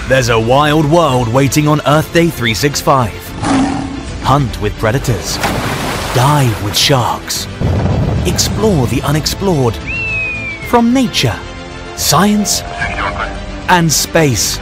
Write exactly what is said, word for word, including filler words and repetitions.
There's a wild world waiting on Earth Day three sixty-five. Hunt with predators. Dive with sharks. Explore the unexplored. From nature, science, and space.